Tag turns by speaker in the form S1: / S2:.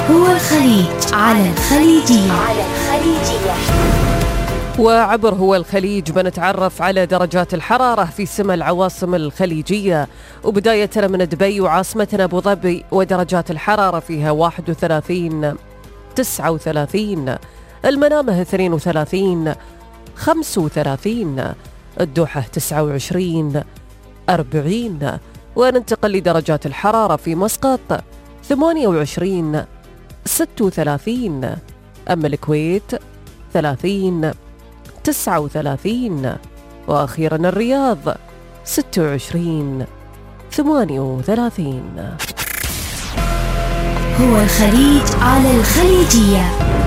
S1: هو الخليج على الخليجية.
S2: وعبر هو الخليج بنتعرف على درجات الحرارة في سما العواصم الخليجية، وبداية من دبي وعاصمتنا أبو ظبي ودرجات الحرارة فيها 31 39، المنامة 32 35، الدوحة 29 40، وننتقل لدرجات الحرارة في مسقط 28 36، أما الكويت 30 39، وأخيرا الرياض 26 38.
S1: هو الخليج على الخليجية.